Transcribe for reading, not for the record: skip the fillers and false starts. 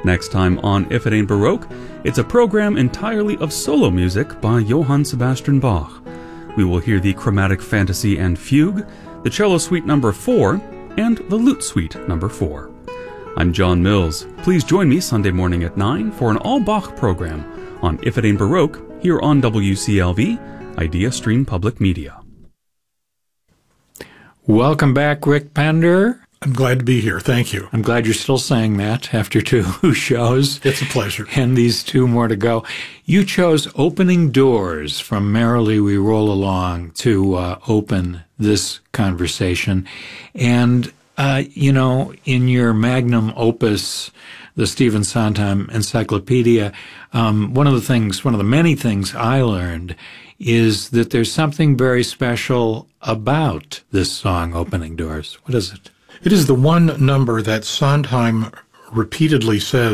Next time on If It Ain't Baroque, it's a program entirely of solo music by Johann Sebastian Bach. We will hear the Chromatic Fantasy and Fugue, the Cello Suite No. 4, and the Lute Suite No. 4. I'm John Mills. Please join me Sunday morning at 9 for an all-Bach program on If It Ain't Baroque here on WCLV, Idea Stream Public Media. Welcome back, Rick Pender. I'm glad to be here. Thank you. I'm glad you're still saying that after 2 shows. It's a pleasure. And these 2 more to go. You chose Opening Doors from Merrily We Roll Along to open this conversation. And, in your magnum opus, the Stephen Sondheim Encyclopedia, one of the many things I learned is that there's something very special about this song, Opening Doors. What is it? It is the one number that Sondheim repeatedly says